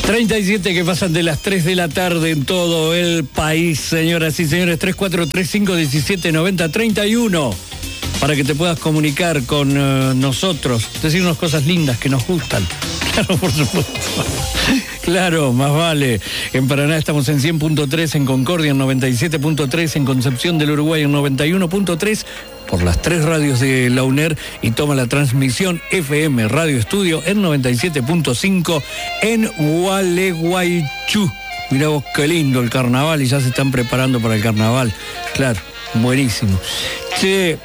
37 que pasan de las 3 de la tarde en todo el país, señoras y señores. 3435179031 para que te puedas comunicar con nosotros, decirnos cosas lindas que nos gustan. Claro, por supuesto. Claro, más vale. En Paraná estamos en 100.3, en Concordia en 97.3, en Concepción del Uruguay en 91.3, por las 3 radios de la UNER, y toma la transmisión FM Radio Estudio en 97.5 en Gualeguaychú. Mirá vos qué lindo el carnaval, y ya se están preparando para el carnaval. Claro, buenísimo. Che,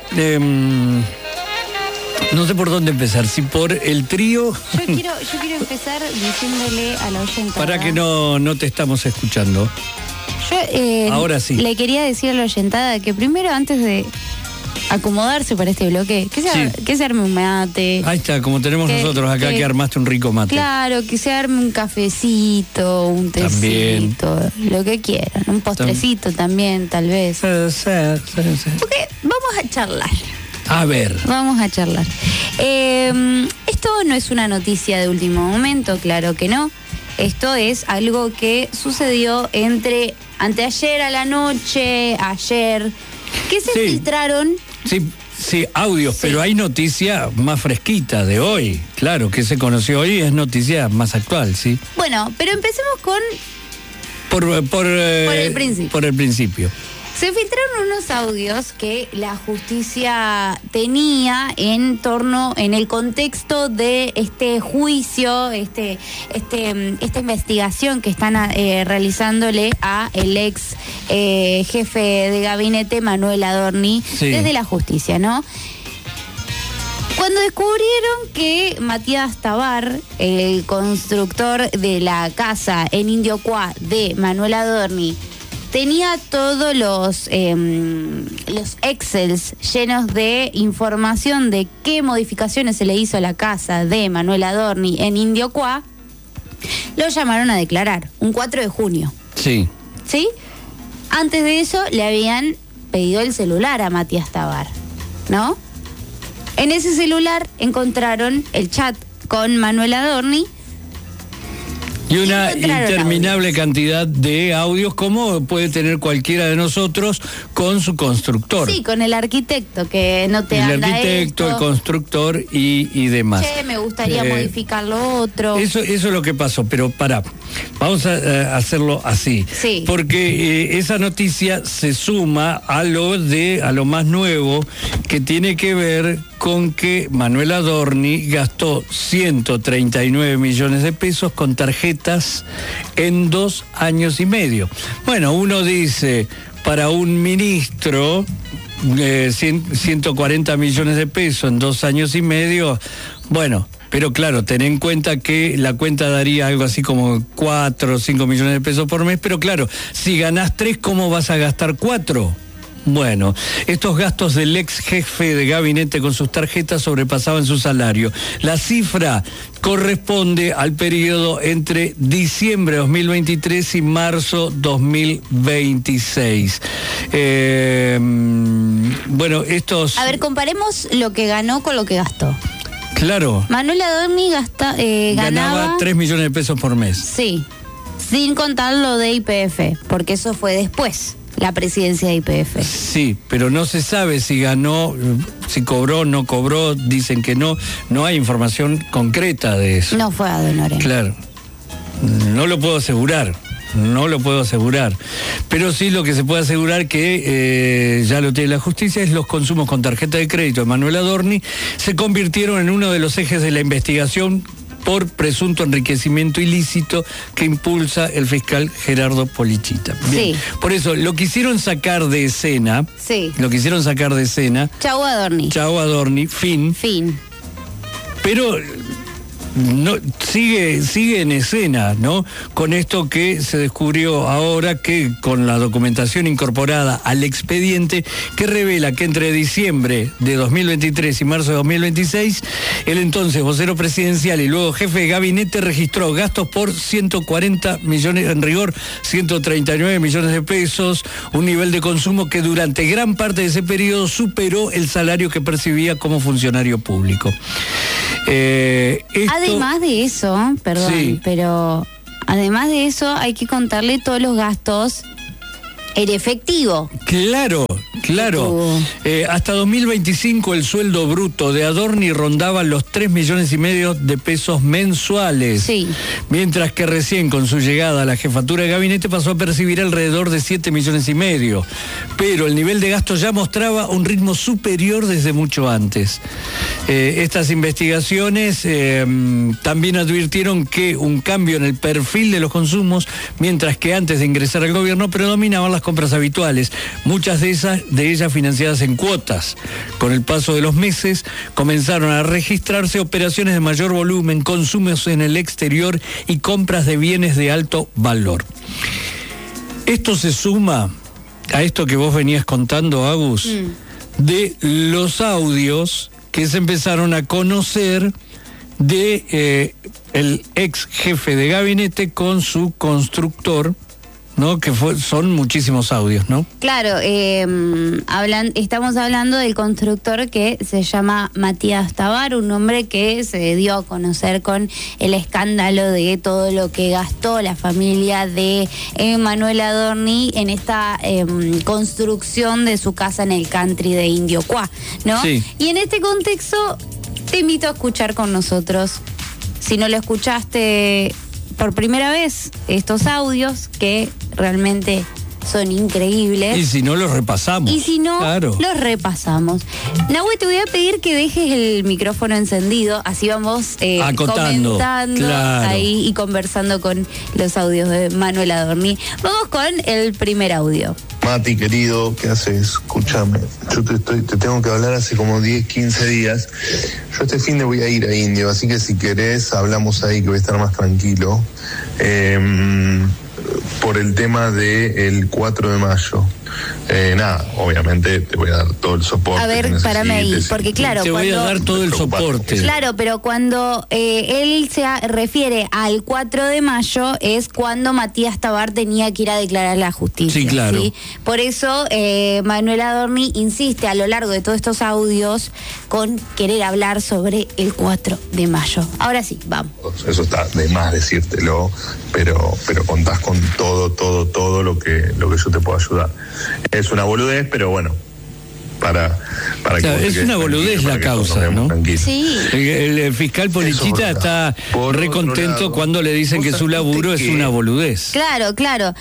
no sé por dónde empezar, si por el trío. Yo quiero empezar diciéndole a la oyentada. Para que no te estamos escuchando. Yo ahora sí. Le quería decir a la oyentada que primero, antes de acomodarse para este bloque, que se arme un mate. Ahí está, como tenemos nosotros acá, que armaste un rico mate. Claro, que se arme un cafecito, un tecito, lo que quieran, un postrecito también, tal vez. Sí. Porque vamos a charlar. A ver. Vamos a charlar. Esto no es una noticia de último momento, claro que no. Esto es algo que sucedió anteayer a la noche, ayer, que se filtraron. Sí, audios, pero hay noticia más fresquita de hoy. Claro, que se conoció hoy, es noticia más actual, ¿sí? Bueno, pero empecemos con... Por el principio. Por el principio. Se filtraron unos audios que la justicia tenía en el contexto de este juicio, esta investigación que están realizándole a el ex jefe de gabinete Manuel Adorni, desde la justicia, ¿no? Cuando descubrieron que Matías Tabar, el constructor de la casa en Indiocuá de Manuel Adorni, tenía todos los Excels llenos de información de qué modificaciones se le hizo a la casa de Manuel Adorni en Indiocuá, lo llamaron a declarar, un 4 de junio. Sí. ¿Sí? Antes de eso le habían pedido el celular a Matías Tabar, ¿no? En ese celular encontraron el chat con Manuel Adorni, y una interminable cantidad de audios, como puede tener cualquiera de nosotros con su constructor. Sí, con el arquitecto, que no te anda el arquitecto, el constructor y demás. Che, me gustaría modificar lo otro. Eso es lo que pasó, pero pará, vamos a hacerlo así. Sí. Porque esa noticia se suma a lo más nuevo, que tiene que ver con que Manuel Adorni gastó 139 millones de pesos con tarjetas en 2 años y medio. Bueno, uno dice, para un ministro, 140 millones de pesos en 2 años y medio, bueno, pero claro, ten en cuenta que la cuenta daría algo así como 4 o 5 millones de pesos por mes, pero claro, si ganás 3, ¿cómo vas a gastar 4? Bueno, estos gastos del ex jefe de gabinete con sus tarjetas sobrepasaban su salario. La cifra corresponde al periodo entre diciembre de 2023 y marzo 2026. Bueno, estos... A ver, comparemos lo que ganó con lo que gastó. Claro. Manuel Adorni ganaba 3 millones de pesos por mes. Sí, sin contar lo de YPF, porque eso fue después. La presidencia de YPF. Sí, pero no se sabe si ganó, si cobró, no cobró, dicen que no hay información concreta de eso. No fue ad honorem. Claro, no lo puedo asegurar, pero sí lo que se puede asegurar, que ya lo tiene la justicia, es los consumos con tarjeta de crédito de Manuel Adorni se convirtieron en uno de los ejes de la investigación por presunto enriquecimiento ilícito que impulsa el fiscal Gerardo Polichita. Bien. Sí. Por eso, lo quisieron sacar de escena. Sí. Chau Adorni, fin. Pero no, sigue en escena, ¿no? Con esto que se descubrió ahora, que con la documentación incorporada al expediente, que revela que entre diciembre de 2023 y marzo de 2026, el entonces vocero presidencial y luego jefe de gabinete registró gastos por 140 millones, en rigor 139 millones de pesos, un nivel de consumo que durante gran parte de ese periodo superó el salario que percibía como funcionario público. Además de eso, perdón, sí, pero además de eso hay que contarle todos los gastos en efectivo. Claro. Hasta 2025 el sueldo bruto de Adorni rondaba los 3,5 millones de pesos mensuales. Sí. Mientras que recién con su llegada a la jefatura de gabinete pasó a percibir alrededor de 7,5 millones. Pero el nivel de gasto ya mostraba un ritmo superior desde mucho antes. Estas investigaciones también advirtieron que un cambio en el perfil de los consumos, mientras que antes de ingresar al gobierno predominaban las compras habituales, muchas de ellas financiadas en cuotas. Con el paso de los meses comenzaron a registrarse operaciones de mayor volumen, consumos en el exterior y compras de bienes de alto valor. Esto se suma a esto que vos venías contando, Agus, de los audios que se empezaron a conocer de el ex jefe de gabinete con su constructor, ¿no? Que son muchísimos audios, ¿no? Claro, estamos hablando del constructor que se llama Matías Tabar, un hombre que se dio a conocer con el escándalo de todo lo que gastó la familia de Manuel Adorni en esta construcción de su casa en el country de Indiocuá, ¿no? Sí. Y en este contexto te invito a escuchar con nosotros, si no lo escuchaste por primera vez, estos audios que realmente son increíbles. Y si no, los repasamos. Y si no, claro, los repasamos. Nahue, te voy a pedir que dejes el micrófono encendido, así vamos acotando, comentando, claro, ahí y conversando con los audios de Manuel Adorni. Vamos con el primer audio. Mati, querido, ¿qué haces? Escúchame, yo te tengo que hablar hace como 10, 15 días. Yo este fin de voy a ir a Indio, así que si querés hablamos ahí, que voy a estar más tranquilo. Por el tema del 4 de mayo. Nada, obviamente te voy a dar todo el soporte. A ver, párame ahí, porque claro, te voy a dar todo el soporte. Claro, pero cuando él se refiere al 4 de mayo es cuando Matías Tabar tenía que ir a declarar la justicia. Sí, claro. ¿Sí? Por eso Manuel Adorni insiste a lo largo de todos estos audios con querer hablar sobre el 4 de mayo. Ahora sí, vamos. Eso está de más decírtelo, pero contás con todo lo que yo te puedo ayudar. Es una boludez, pero bueno, para claro, que es una boludez la causa, ¿no? Sí. El fiscal Polichita está re contento cuando le dicen que su laburo es una boludez. Claro.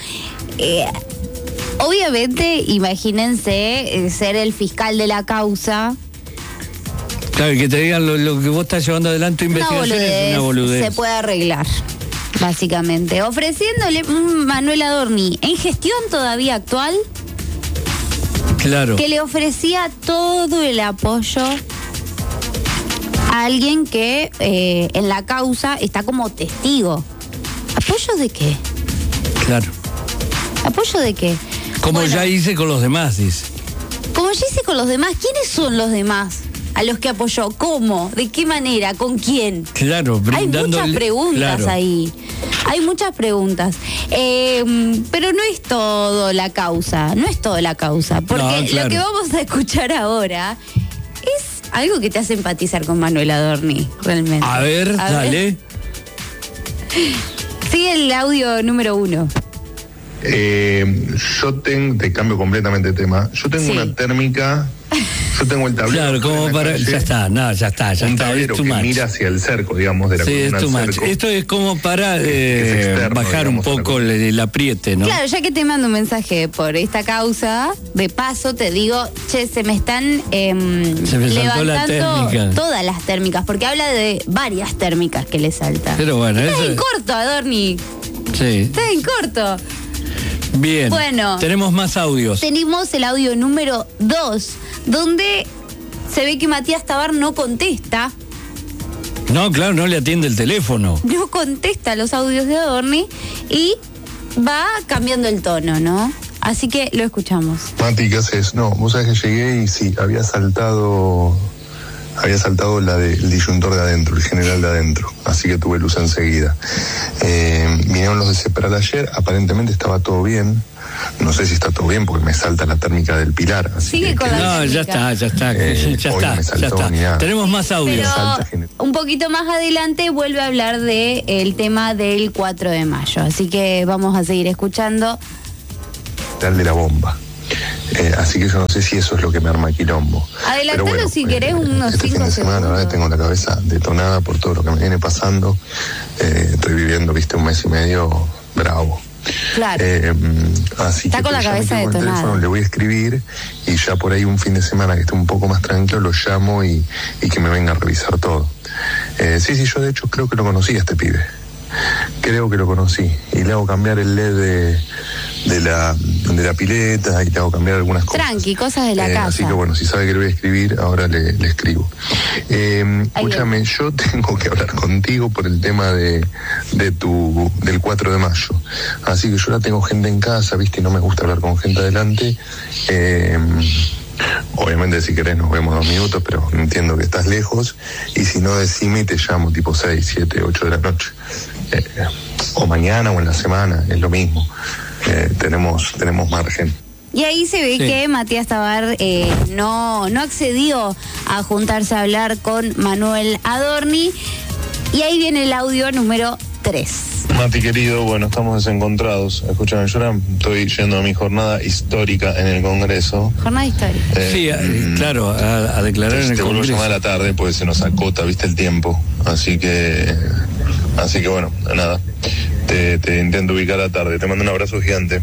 Obviamente, imagínense ser el fiscal de la causa. Claro, y que te digan lo que vos estás llevando adelante investigación es una boludez. Se puede arreglar, básicamente. Ofreciéndole Manuel Adorni en gestión todavía actual. Claro. Que le ofrecía todo el apoyo a alguien que en la causa está como testigo. ¿Apoyo de qué? Claro. ¿Apoyo de qué? Como bueno, ya hice con los demás, dice. Como ya hice con los demás. ¿Quiénes son los demás a los que apoyó? ¿Cómo? ¿De qué manera? ¿Con quién? Claro, brindándole. Hay muchas preguntas, claro, ahí. Hay muchas preguntas. Pero no es todo la causa. No es todo la causa. Porque no, claro, lo que vamos a escuchar ahora es algo que te hace empatizar con Manuel Adorni, realmente. A ver, dale. Sigue el audio número 1. Te cambio completamente de tema. Yo tengo una térmica. Yo tengo el tablero. Claro, como para. Ya está. Un tablero que mira hacia el cerco, digamos, de la columna del cerco. Esto es como para externo, bajar un poco el apriete, ¿no? Claro, ya que te mando un mensaje por esta causa, de paso te digo, se me están levantando todas las térmicas, porque habla de varias térmicas que le saltan. Pero bueno, está en corto, Adorni. Sí. Está en corto. Bien. Bueno, tenemos más audios. Tenemos el audio número 2, donde se ve que Matías Tabar no contesta. No, claro, no le atiende el teléfono. No contesta los audios de Adorni y va cambiando el tono, ¿no? Así que lo escuchamos. Mati, ¿qué haces? No, vos sabés que llegué y sí, había saltado el disyuntor de adentro, el general de adentro, así que tuve luz enseguida. Vinieron los de Cepral ayer, aparentemente estaba todo bien. no sé si está todo bien porque me salta la térmica del Pilar. Sigue con la no, ya está. Ya está. Tenemos más audio. Pero un poquito más adelante vuelve a hablar del tema del 4 de mayo. Así que vamos a seguir escuchando. El de la bomba. Así que yo no sé si eso es lo que me arma quilombo. Adelantalo, bueno, si querés unos 5 segundos. Semana, tengo la cabeza detonada por todo lo que me viene pasando. Estoy viviendo, un mes y medio bravo. Claro. Así está que con la cabeza detonada. Le voy a escribir y ya por ahí un fin de semana que esté un poco más tranquilo lo llamo y que me venga a revisar todo. Sí, yo de hecho creo que lo conocí a este pibe. Creo que lo conocí y le hago cambiar el LED de la pileta y le hago cambiar algunas cosas. Tranqui, cosas de la casa. Así que bueno, si sabe que le voy a escribir, ahora le escribo. Escúchame, yo tengo que hablar contigo por el tema del 4 de mayo. Así que yo la tengo gente en casa, y no me gusta hablar con gente adelante. Obviamente si querés nos vemos 2 minutos, pero entiendo que estás lejos y si no decime y te llamo tipo 6, 7, 8 de la noche. O mañana o en la semana, es lo mismo. Tenemos margen. Y ahí se ve que Matías Tabar no accedió a juntarse a hablar con Manuel Adorni. Y ahí viene el audio número 3. Mati querido, bueno, estamos desencontrados. Escúchame, yo ahora estoy yendo a mi jornada histórica en el Congreso. Jornada histórica. Claro, a declarar en el Congreso. Te vuelvo a llamar a la tarde, pues se nos acota, el tiempo. Así que bueno, nada. Te intento ubicar a la tarde. Te mando un abrazo gigante.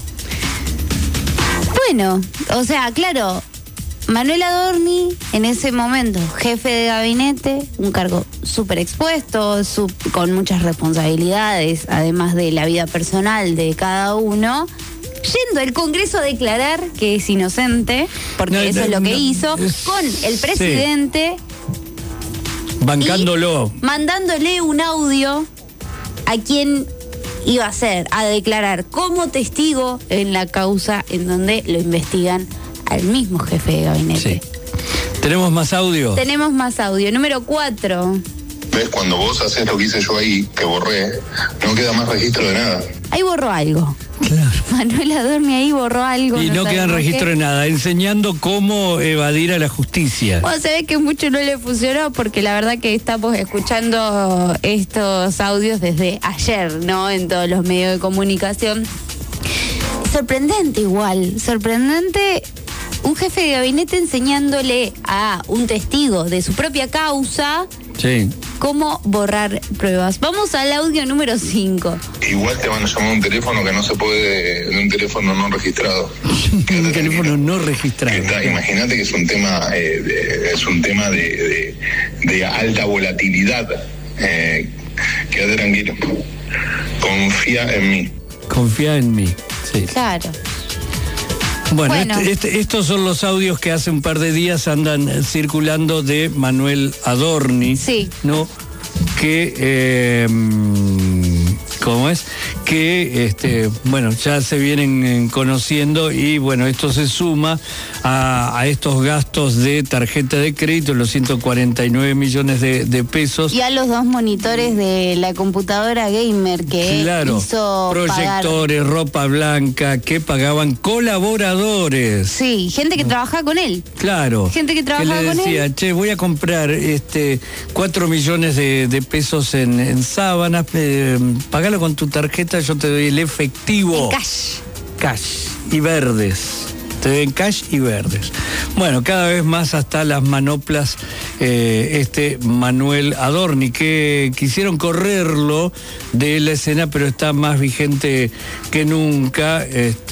Bueno, o sea, claro, Manuel Adorni, en ese momento, jefe de gabinete, un cargo súper expuesto, con muchas responsabilidades, además de la vida personal de cada uno, yendo al Congreso a declarar que es inocente, porque eso es lo que hizo, con el presidente... Bancándolo. Mandándole un audio a quien iba a declarar como testigo en la causa en donde lo investigan al mismo jefe de gabinete. Sí. ¿Tenemos más audio? Tenemos más audio. Número 4. ¿Ves? Cuando vos haces lo que hice yo ahí, que borré, no queda más registro de nada. Ahí borró algo. Claro. Manuel Adorni ahí borró algo. Y no queda registro de nada, enseñando cómo evadir a la justicia. Bueno, se ve que mucho no le funcionó porque la verdad que estamos escuchando estos audios desde ayer, ¿no? En todos los medios de comunicación. Sorprendente un jefe de gabinete enseñándole a un testigo de su propia causa cómo borrar pruebas. Vamos al audio número 5. Igual te van a llamar un teléfono que no se puede, de un teléfono no registrado. Un teléfono no registrado. Imagínate que es un tema de alta volatilidad. Quédate tranquilo. Confía en mí. Sí. Claro. Bueno. Estos son los audios que hace un par de días andan circulando de Manuel Adorni, ¿no? Que ¿cómo es? Que ya se vienen conociendo y bueno, esto se suma a estos gastos de tarjeta de crédito, los 149 millones de pesos. Y a los 2 monitores de la computadora gamer que hizo proyectores, pagar. Ropa blanca, que pagaban colaboradores. Sí, gente que trabajaba con él. Claro. Gente que trabajaba con él. Que le decía, che, voy a comprar 4 millones de pesos en sábanas, pagalo con tu tarjeta, yo te doy el efectivo. En cash. Cash y verdes. Te doy en cash y verdes. Bueno, cada vez más hasta las manoplas Manuel Adorni, que quisieron correrlo de la escena, pero está más vigente que nunca,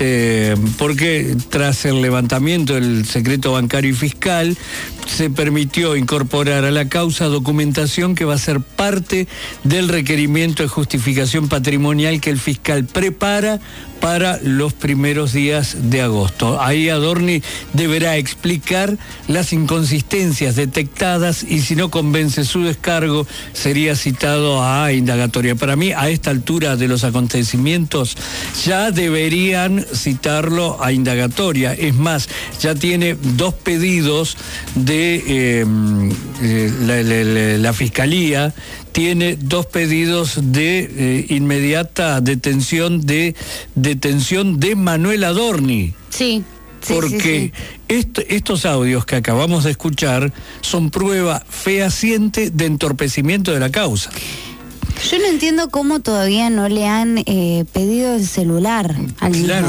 porque tras el levantamiento del secreto bancario y fiscal, se permitió incorporar a la causa documentación que va a ser parte del requerimiento de justificación patrimonial que el fiscal prepara para los primeros días de agosto. Ahí Adorni deberá explicar las inconsistencias detectadas y si no convence su descargo, sería citado a indagatoria. Para mí, a esta altura de los acontecimientos, ya deberían citarlo a indagatoria. Es más, ya tiene 2 pedidos de la Fiscalía, tiene 2 pedidos de inmediata detención de Manuel Adorni. Sí. Porque estos audios que acabamos de escuchar son prueba fehaciente de entorpecimiento de la causa. Yo no entiendo cómo todavía no le han pedido el celular al mismo